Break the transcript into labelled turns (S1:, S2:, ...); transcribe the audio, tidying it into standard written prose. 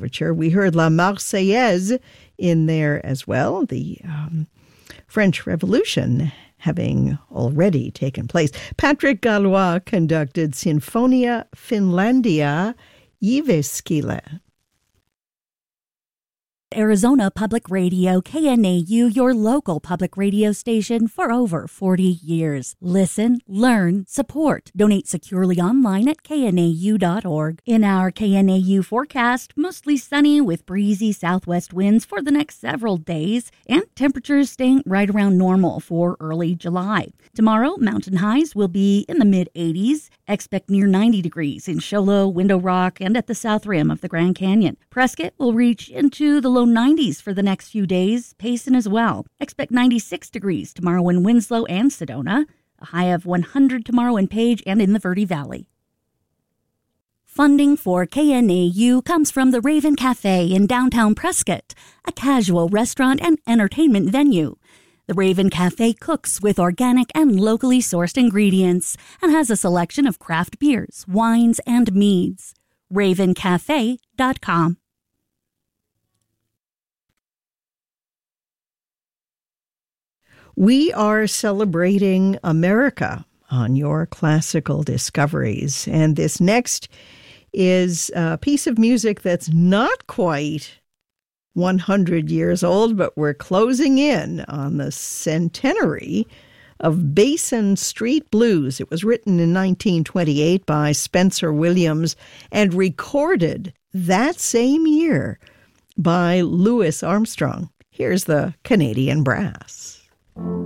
S1: overture. We heard La Marseillaise in there as well, the French Revolution having already taken place. Patrick Gallois conducted Sinfonia Finlandia Jyväskylä.
S2: Arizona Public Radio, KNAU, your local public radio station for over 40 years. Listen, learn, support. Donate securely online at knau.org. In our KNAU forecast, mostly sunny with breezy southwest winds for the next several days and temperatures staying right around normal for early July. Tomorrow, mountain highs will be in the mid-80s. Expect near 90 degrees in Show Low, Window Rock, and at the south rim of the Grand Canyon. Prescott will reach into the low 90s for the next few days, Payson as well. Expect 96 degrees tomorrow in Winslow and Sedona, a high of 100 tomorrow in Page and in the Verde Valley. Funding for KNAU comes from the Raven Cafe in downtown Prescott, a casual restaurant and entertainment venue. The Raven Cafe cooks with organic and locally sourced ingredients and has a selection of craft beers, wines, and meads. RavenCafe.com.
S1: We are celebrating America on your classical discoveries. And this next is a piece of music that's not quite 100 years old, but we're closing in on the centenary of Basin Street Blues. It was written in 1928 by Spencer Williams and recorded that same year by Louis Armstrong. Here's the Canadian Brass.